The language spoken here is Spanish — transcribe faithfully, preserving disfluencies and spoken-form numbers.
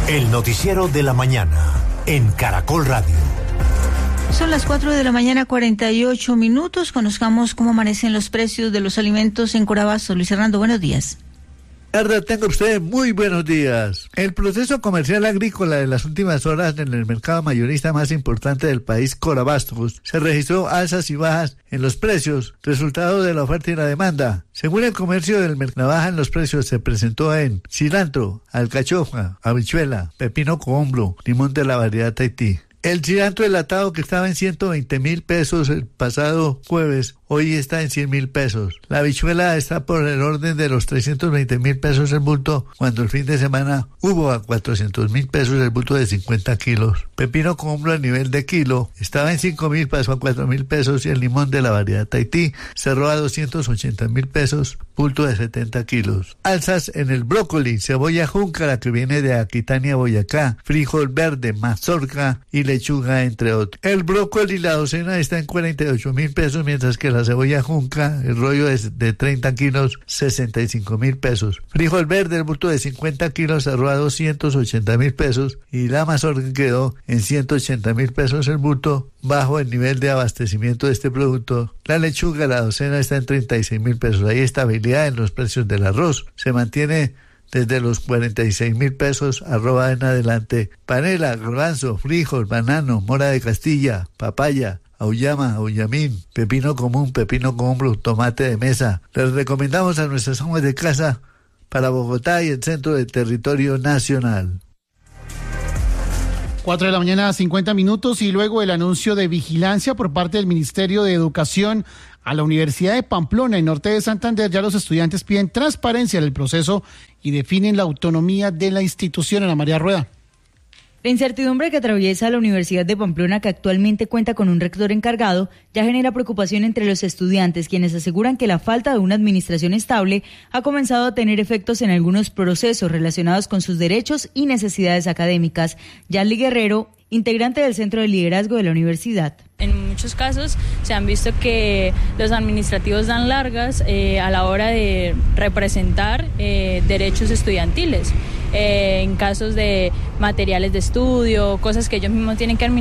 El noticiero de la mañana en Caracol Radio. Son las cuatro de la mañana, cuarenta y ocho minutos. Conozcamos cómo amanecen los precios de los alimentos en Corabasto. Luis Hernando, buenos días. Tarde, tengo usted muy buenos días. El proceso comercial agrícola de las últimas horas en el mercado mayorista más importante del país, Corabastos, se registró alzas y bajas en los precios, resultado de la oferta y la demanda. Según el comercio del mercado, la baja en los precios se presentó en cilantro, alcachofa, habichuela, pepino cohombro, limón de la variedad Tahití. El cilantro enlatado, que estaba en ciento veinte mil pesos el pasado jueves, hoy está en cien mil pesos. La habichuela está por el orden de los trescientos veinte mil pesos el bulto, cuando el fin de semana hubo a cuatrocientos mil pesos el bulto de cincuenta kilos. Pepino cohombro a nivel de kilo estaba en cinco mil, pasó a cuatro mil pesos, y el limón de la variedad Tahití cerró a doscientos ochenta mil pesos, bulto de setenta kilos. Alzas en el brócoli, cebolla júncara, que viene de Aquitania, Boyacá, frijol verde, mazorca y lechuga, entre otros. El brócoli, la docena, está en cuarenta y ocho mil pesos, mientras que la cebolla junca, el rollo es de treinta kilos, sesenta y cinco mil pesos. Frijol verde, el bulto de cincuenta kilos, cerró a doscientos ochenta mil pesos, y la mazorca quedó en ciento ochenta mil pesos el bulto, bajo el nivel de abastecimiento de este producto. La lechuga, la docena, está en treinta y seis mil pesos. Hay estabilidad en los precios del arroz. Se mantiene desde los cuarenta y seis mil pesos arroba en adelante. Panela, garbanzo, frijol, banano, mora de Castilla, papaya, auyama, auyamín, pepino común, pepino cohombro, tomate de mesa. Les recomendamos a nuestras amas de casa para Bogotá y el centro del territorio nacional. Cuatro de la mañana, cincuenta minutos, y luego el anuncio de vigilancia por parte del Ministerio de Educación a la Universidad de Pamplona, en norte de Santander, ya los estudiantes piden transparencia en el proceso y definen la autonomía de la institución. Ana María Rueda. La incertidumbre que atraviesa la Universidad de Pamplona, que actualmente cuenta con un rector encargado, ya genera preocupación entre los estudiantes, quienes aseguran que la falta de una administración estable ha comenzado a tener efectos en algunos procesos relacionados con sus derechos y necesidades académicas. Yanli Guerrero, integrante del Centro de Liderazgo de la Universidad. En muchos casos se han visto que los administrativos dan largas eh, a la hora de representar eh, derechos estudiantiles, eh, en casos de materiales de estudio, cosas que ellos mismos tienen que administrar.